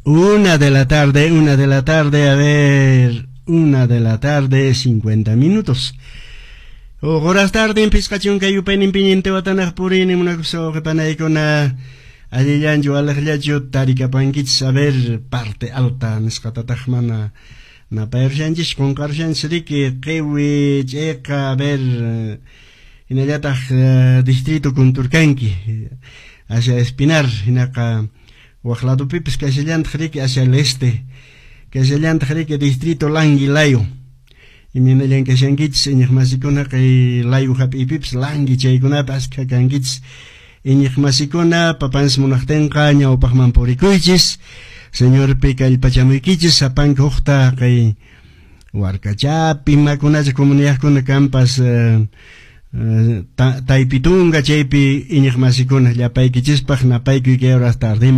1 de la tarde, a ver, 1 de la tarde, 50 minutos. Horas tarde, en Piscachun, Cayupen, en Piñente, Watanar Purin, en una cosa que panaicona, Alillanjo, Alerjacho, Taricapanquits, a ver, parte alta, Nescatatachmana, Napaerjanchis, con Carjansrique, Kewi, Checa, a ver, en el distrito con Turcanqui, hacia Espinar, en acá. Huajlado Pipes, que se llanta hacia el este, que se llanta distrito Langi Layo. Y me llaman que se angits, en Yahmasicona, que Layo Happy Pips, Langi, Chaykuna, Pasca, Kangits, en Yahmasicona, Papans Monachtencaña o Pachman Poricuichis, señor Pica el Pachamuiquichis, Apan Costa, que Huarcachapi, Macunas, comunidad con campas, Taipitunga, Chaypi, Iñigmasikuna, Yapay Kichispach, Napay que horas tarde.